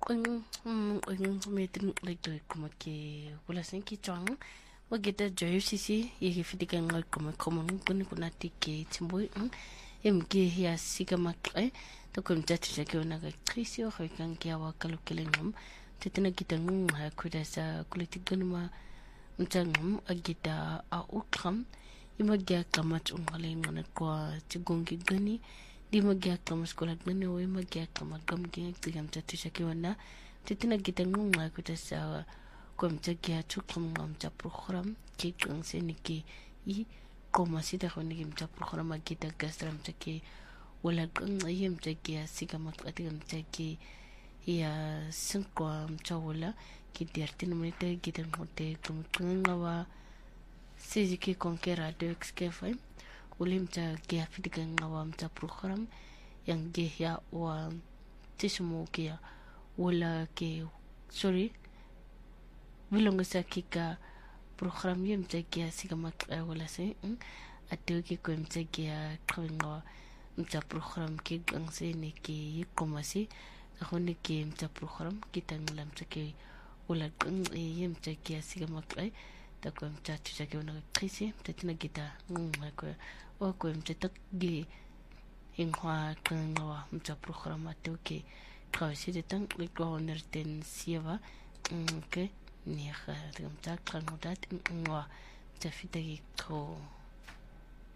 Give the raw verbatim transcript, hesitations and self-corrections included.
Ung ung ung meeting like to como que wala sen ki chang wa geta joy sisi ye ke fidika ngal como como kun kuna tike timboy em ke ya sika makre to kun tatu ja ke ona ga trisio ho kan ke wa kalu kelengum tetina kita ngung ha kuda sa kuliti gunma mtangum agita a ukram imagya kamat ungale ngana kwa tigongi gani di magya kamas kolat gani o imagya kamat gam ging tigam tatu shakiwana titina kita ngunga kuta sa kom tagya tukam ngam ta program ki kang seniki i koma sita khoni gim ta program agita gastram take wala kang ayem take sigamat atigam take ya singkwa mchawala ki dertin mete kita ngote kum ngawa sijiki konkera de xkefa ulim ta kia fidika ngawa mta program yang ge ya wa tismo kia wala ke sorry bilonga sa kika program yem ta kia sigamak wala se atu ki ko mta kia kwenga mta program ki gangse ne ki komasi khoni ki mta program kita nglam ta ki wala kang yem ta kia sigamak ai ta ko mta tu ta ki ona krisi tatina kita ngwa ko o ko mta tak gi ingwa kan ngawa mta program atu ki kawsi de tang ko nerten sieva ke ni kha mta kan mudat ngwa ta fitagi ko